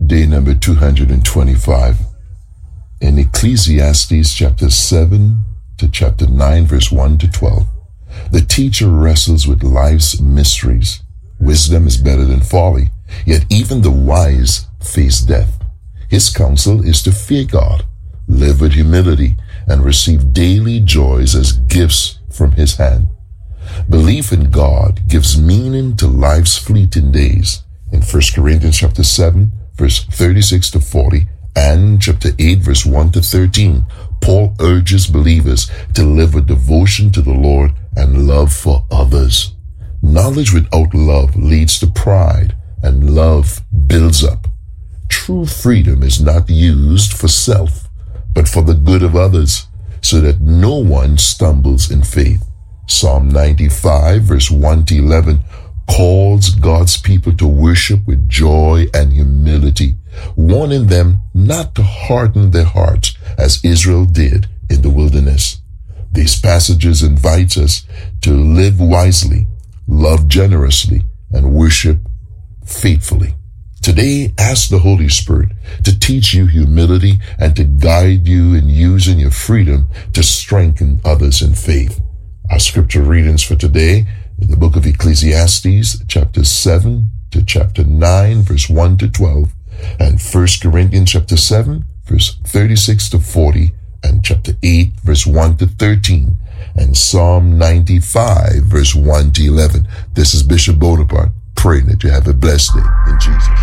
Day number 225. In Ecclesiastes chapter 7 to chapter 9 verse 1 to 12. The teacher wrestles with life's mysteries. Wisdom is better than folly, yet even the wise face death. His counsel is to fear God, live with humility, and receive daily joys as gifts from his hand. Belief in God gives meaning to life's fleeting days. In 1 Corinthians chapter 7, verse 36 to 40, and chapter 8, verse 1 to 13, Paul urges believers to live with devotion to the Lord and love for others. Knowledge without love leads to pride, and love builds up. True freedom is not used for self, but for the good of others, so that no one stumbles in faith. Psalm 95, verse 1 to 11, calls God's people to worship with joy and humility, warning them not to harden their hearts as Israel did in the wilderness. These passages invite us to live wisely, love generously, and worship faithfully. Today, ask the Holy Spirit to teach you humility and to guide you in using your freedom to strengthen others in faith. Our scripture readings for today in the book of Ecclesiastes, chapter 7 to chapter 9, verse 1 to 12, and 1 Corinthians chapter 7, verse 36 to 40, and chapter 8, verse 1 to 13, and Psalm 95, verse 1 to 11. This is Bishop Bonaparte, praying that you have a blessed day in Jesus.